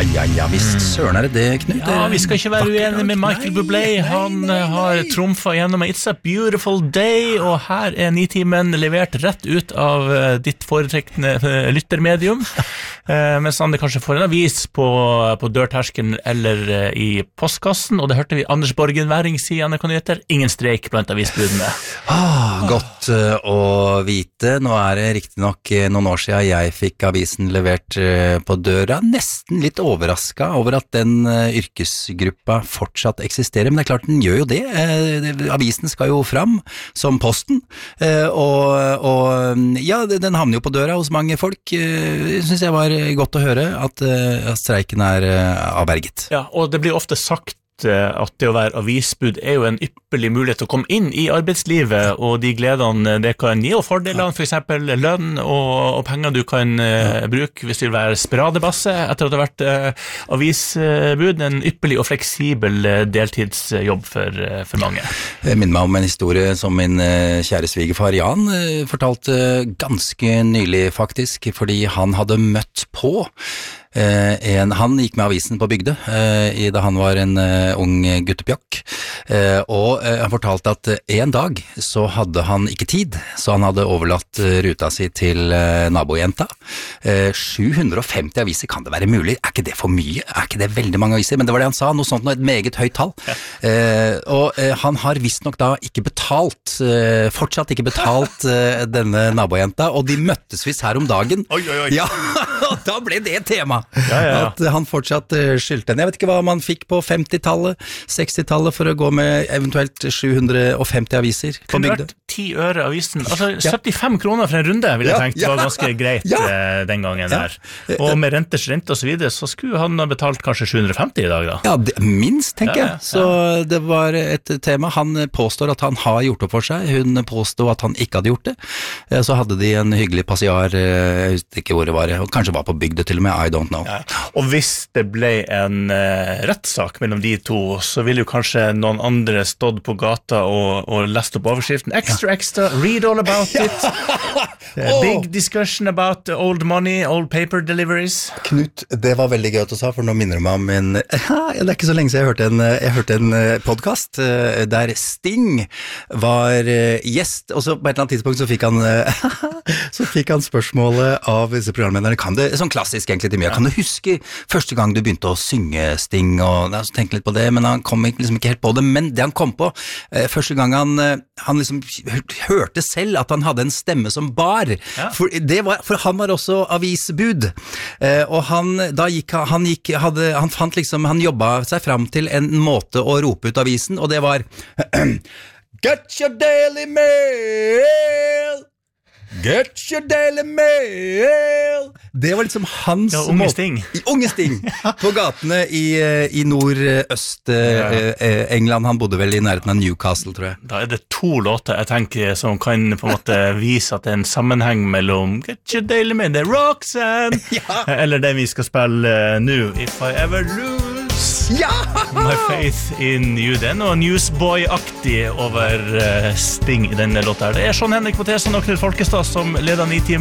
Ja, visst søren det, Knut. Ja, vi skal ikke være uenige med Michael Bublé. Han har trumfet gjennom It's a Beautiful Day, og her Nitimen levert rett ut av ditt foretrekkende lyttermedium, mens han kanskje får en avis på dørtersken eller i postkassen, og det hørte vi Anders Borgen Væring si i NRK Nyheter. Ingen streik blant avisbudene. Godt å vite. Nå det riktig nok noen år siden jeg fikk avisen levert på døra. Nesten litt overrasket over at den yrkesgruppa fortsatt eksisterer, men det klart den gjør jo det. Avisen skal jo fram som posten, og ja, den havner jo på døra hos mange folk. Synes jeg var godt å høre at streiken avverget. Ja, og det blir ofte sagt at det å være avisbud jo en ypperlig mulighet til å komme inn i arbeidslivet, og de gledene det kan gi, og fordelene, for eksempel lønn og penger du kan bruke hvis du vil være spradebasse etter at det har vært avisbud, en ypperlig og fleksibel deltidsjobb for mange. Jeg minner meg om en historie som min kjære svigerfar Jan fortalte ganske nylig faktisk, fordi han hadde møtt på han gikk med avisen på bygde da han var en ung guttepjokk, og han fortalte at en dag så hadde han ikke tid, så han hadde overlatt ruta si til nabojenta. 750 aviser, kan det være mulig? Ikke det for mye? Ikke det veldig mange aviser? Men det var det han sa, noe sånt, et meget høyt tall. Og han har visst nok da ikke betalt, fortsatt ikke betalt denne nabojenta, og de møttes visst her om dagen. Oi. Ja, og da ble det et tema. Ja. At han fortsatt skyldte henne. Jeg vet ikke hva man fikk på 50-tallet, 60-tallet for å gå med eventuelt 750 aviser på Kunne bygde. vært 10 øre avisen. Altså 75 kroner for en runde vil jeg tenkt var ganske greit den gangen der. Og med renters rente og så videre, så skulle han ha betalt kanskje 750 i dag da. Ja, minst tenker jeg. Så det var et tema. Han påstår at han har gjort opp for seg. Hun påstod at han ikke hadde gjort det. Så hadde de en hyggelig passiar, jeg husker ikke hvor det var, og kanskje var på bygde til og med, I don't know. Ja. Og hvis det ble en rettssak mellom de to, så ville jo kanskje noen andre stått på gata og lest opp overskriften. Extra, read all about it. Big discussion about old money, old paper deliveries. Knut, det var veldig gøy at du sa, for nå minner du meg om det ikke så lenge siden jeg hørte en podcast der Sting var gjest, og så på et eller annet tidspunkt så fikk han spørsmålet av disse programlederne, sånn klassisk egentlig til mye, kan du huske første gang du begynte å synge Sting, og så tenkte litt på det, men han kom liksom ikke helt på det, men det han kom på, første gang han liksom hørte selv at han hadde en stemme som bar, for han var også avisbud, og han fant liksom, han jobbet seg fram til en måte å rope ut avisen, og det var Get your daily mail! Get your daily mail! Det var liksom hans Unge Sting. Unge Sting på gatene i nordøst England. Han bodde vel i nærheten av Newcastle, tror jeg. Da det 2 låter jeg tenker som kan på en måte vise at det en sammenheng mellom Get your daily mail, det Roxanne, eller det vi skal spille nå, If I Ever Lose My Faith in You. Det noe Newsboy-aktig over Sting i denne låta. Det Sean Henrik Matheson og Knut Folkestad som leder Nitimen.